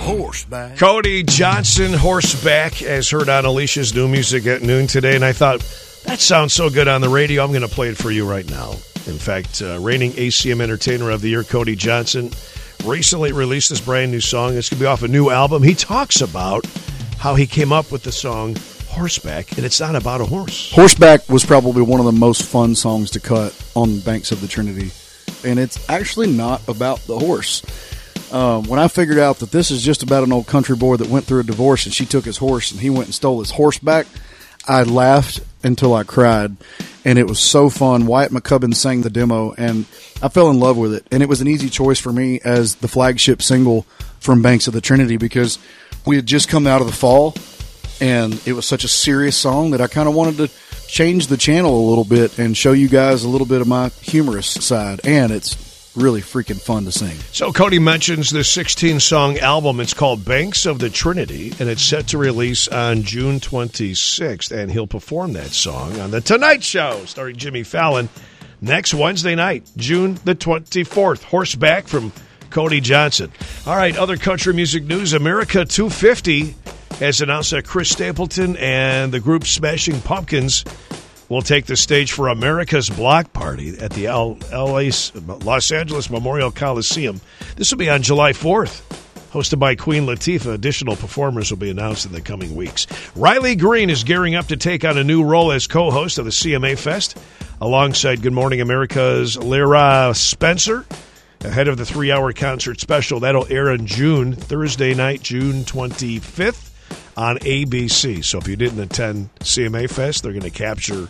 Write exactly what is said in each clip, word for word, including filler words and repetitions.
Horseback. Cody Johnson, Horseback, as heard on Alicia's New Music at noon today. And I thought, that sounds so good on the radio, I'm going to play it for you right now. In fact, uh, reigning A C M Entertainer of the Year, Cody Johnson, recently released this brand new song. It's going to be off a new album. He talks about how he came up with the song Horseback, and it's not about a horse. Horseback was probably one of the most fun songs to cut on Banks of the Trinity, and it's actually not about the horse. Um, when I figured out that this is just about an old country boy that went through a divorce and she took his horse and he went and stole his horseback, I laughed until I cried, and it was so fun. Wyatt McCubbin sang the demo, and I fell in love with it, and it was an easy choice for me as the flagship single from Banks of the Trinity because we had just come out of the fall, and it was such a serious song that I kind of wanted to change the channel a little bit and show you guys a little bit of my humorous side, and it's really freaking fun to sing. So Cody mentions this sixteen-song album. It's called Banks of the Trinity, and it's set to release on June twenty-sixth, and he'll perform that song on The Tonight Show, starring Jimmy Fallon, next Wednesday night, June the twenty-fourth. Horseback from Cody Johnson. All right, other country music news. America two fifty has announced that Chris Stapleton and the group Smashing Pumpkins will take the stage for America's Block Party at the L- LA, Los Angeles Memorial Coliseum. This will be on July fourth. Hosted by Queen Latifah, additional performers will be announced in the coming weeks. Riley Green is gearing up to take on a new role as co-host of the C M A Fest, alongside Good Morning America's Lyra Spencer, ahead of the three-hour concert special. That'll air in June, Thursday night, June twenty-fifth. On A B C. So if you didn't attend C M A Fest, they're going to capture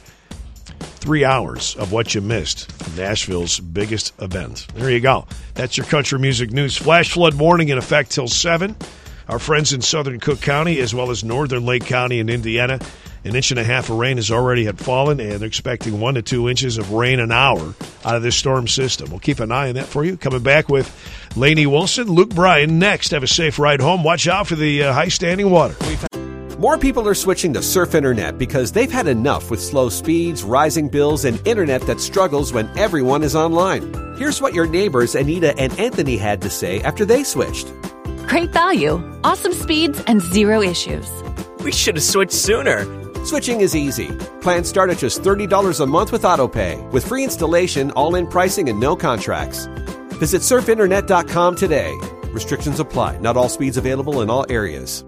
three hours of what you missed. Nashville's biggest event. There you go. That's your country music news. Flash flood warning in effect till seven. Our friends in southern Cook County, as well as northern Lake County in Indiana, an inch and a half of rain has already had fallen, and they're expecting one to two inches of rain an hour out of this storm system. We'll keep an eye on that for you. Coming back with Lainey Wilson, Luke Bryan next. Have a safe ride home. Watch out for the uh, high-standing water. More people are switching to Surf Internet because they've had enough with slow speeds, rising bills, and internet that struggles when everyone is online. Here's what your neighbors Anita and Anthony had to say after they switched. Great value, awesome speeds, and zero issues. We should have switched sooner. Switching is easy. Plans start at just thirty dollars a month with AutoPay, with free installation, all-in pricing, and no contracts. Visit surf internet dot com today. Restrictions apply. Not all speeds available in all areas.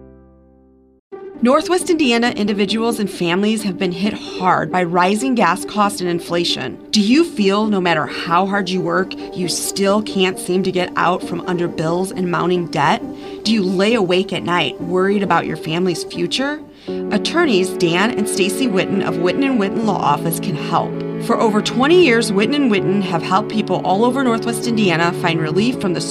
Northwest Indiana individuals and families have been hit hard by rising gas costs and inflation. Do you feel no matter how hard you work, you still can't seem to get out from under bills and mounting debt? Do you lay awake at night worried about your family's future? Attorneys Dan and Stacy Witten of Witten and Witten Law Office can help. For over twenty years, Witten and Witten have helped people all over Northwest Indiana find relief from the